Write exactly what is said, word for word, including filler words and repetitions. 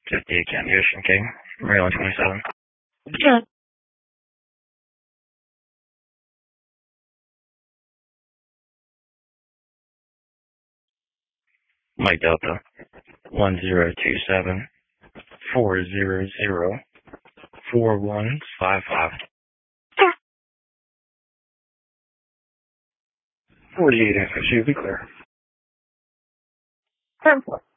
fifty-eight County Ocean King, Maryland twenty-seven. Yeah. Mike Delta, one zero two seven, four zero zero, four one five five. forty-eight Echo, should be clear. ten four.